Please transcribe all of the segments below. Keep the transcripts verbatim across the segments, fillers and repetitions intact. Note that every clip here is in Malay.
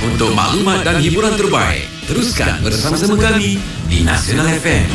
Untuk maklumat dan hiburan terbaik, teruskan bersama-sama kami di Nasional F M.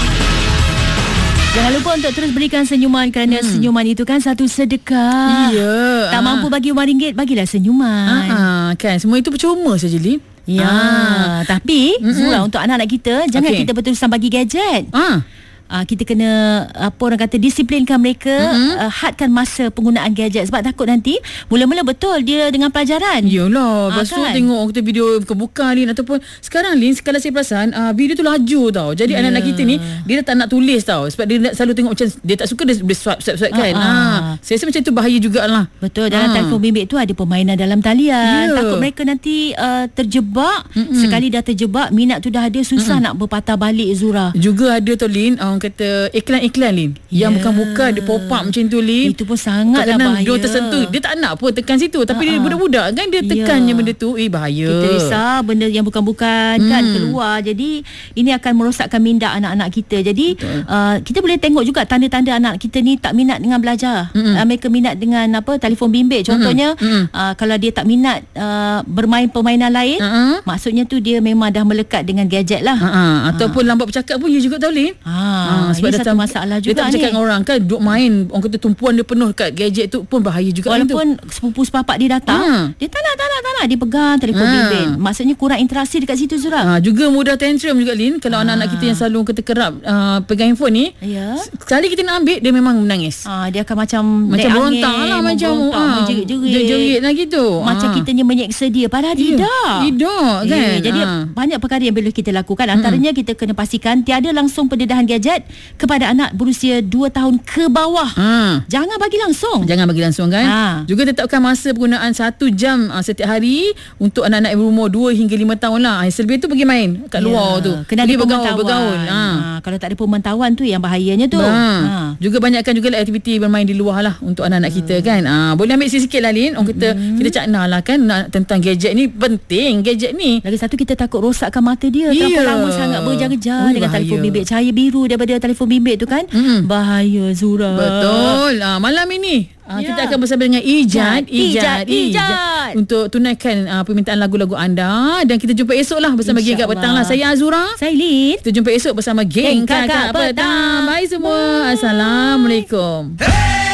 Jangan lupa untuk terus berikan senyuman, kerana hmm. senyuman itu kan satu sedekah. Ya. Tak ha. mampu bagi wang ringgit, bagilah senyuman. Ha, ha, kan semua itu percuma saja, Lin. Ya, ha. tapi mm-mm. Zura, untuk anak-anak kita, jangan okay. kita berterusan bagi gadget. Ah. Ha. Uh, kita kena apa orang kata disiplinkan mereka, mm-hmm. uh, hadkan masa penggunaan gadget, sebab takut nanti mula-mula betul dia dengan pelajaran. Yalah, lepas uh, tu kan? tengok kita video buka-buka, Lin, ataupun sekarang, Lin, kalau saya perasan uh, video tu laju tau. Jadi yeah. anak-anak kita ni dia tak nak tulis tau, sebab dia nak selalu tengok macam dia tak suka, dia boleh swipe swipe, swipe kan. uh-uh. Ha, saya rasa macam tu bahaya jugalah. Betul, dalam uh. telefon bimbit tu ada permainan dalam talian. Yeah. Takut mereka nanti uh, terjebak. Mm-mm. Sekali dah terjebak, minat tu dah ada, susah Mm-mm. nak berpatah balik, Zura. Juga ada tau, Lin, orang kata iklan-iklan, Lin, yeah. yang bukan-bukan dia pop up macam tu, Lin. Itu pun sangatlah bahaya. Dia tersentuh, dia tak nak pun tekan situ, tapi uh-uh. dia budak-budak kan, dia tekannya yeah. benda tu, eh bahaya. Kita risau benda yang bukan-bukan hmm. kan keluar. Jadi ini akan merosakkan minda anak-anak kita. Jadi uh, kita boleh tengok juga tanda-tanda anak kita ni tak minat dengan belajar. Uh, mereka minat dengan apa, telefon bimbit contohnya. Uh, kalau dia tak minat uh, bermain permainan lain, uh-uh. maksudnya tu dia memang dah melekat dengan gadget lah. Uh-uh. Ataupun uh. lambat bercakap pun dia juga tahu, Lin. Ha, uh, sebab ini satu masalah juga dia tak ni. Dia tak orang kan duk main, orang kata tumpuan dia penuh kat gadget tu pun bahaya juga. Walaupun sepupu sepapak dia datang, ha. dia tak nak, tak nak, tak nak, dia pegang telefon ha. bimbit. Maksudnya kurang interaksi dekat situ, Zura. Ha, juga mudah tantrum juga, Lin. Kalau ha. anak-anak kita yang selalu kata kerap uh, pegang handphone ni, ya. sekali kita nak ambil, dia memang menangis. Ha, dia akan macam macam berontak lah, macam ha, jerit-jerit lah gitu. Macam ha. kitanya menyeksa dia, padahal ya. tidak. Tidak kan. Eh, jadi ha. banyak perkara yang perlu kita lakukan. Antaranya hmm. kita kena pastikan tiada langsung pendedahan gadget kepada anak berusia dua tahun ke bawah. Ha. Jangan bagi langsung. Jangan bagi langsung kan. Ha. Juga tetapkan masa penggunaan satu jam uh, setiap hari untuk anak-anak yang berumur dua hingga lima tahun lah. Selebih tu pergi main kat ya. luar tu. Kena ada pemantauan. Bergaul. Ha. Ha. Kalau tak ada pemantauan tu yang bahayanya tu. Ha. Ha. Juga banyakkan juga lah aktiviti bermain di luar lah untuk anak-anak hmm. kita kan. Ha. Boleh ambil sikit-sikit lah, Lin. Orang kita, hmm. kita cakna lah kan tentang gadget ni. Penting gadget ni. Lagi satu, kita takut rosakkan mata dia. Ya. Terlalu lama sangat berjar-jar dengan bahaya. Telefon bimbit. Cahaya biru daripada telefon bimbit tu kan. Hmm. Bahaya, Zura. Betul. Ha, malam ini ha, ya. kita akan bersama dengan Ijat Ijat, Ijat, Ijat, Ijat untuk tunaikan uh, permintaan lagu-lagu anda. Dan kita jumpa esok lah bersama Geng Kakak Petang lah. Saya Azura, saya Lin. Kita jumpa esok bersama Geng, Geng Kakak, Kakak Petang. Bye semua. Assalamualaikum. Hey!